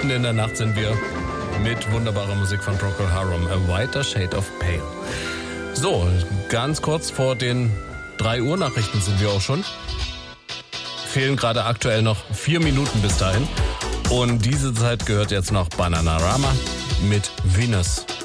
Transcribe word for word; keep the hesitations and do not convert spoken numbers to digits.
Mitten in der Nacht sind wir mit wunderbarer Musik von Procol Harum, A Whiter Shade of Pale. So, ganz kurz vor den drei Uhr Nachrichten sind wir auch schon. Fehlen gerade aktuell noch vier Minuten bis dahin. Und diese Zeit gehört jetzt noch Bananarama mit Venus.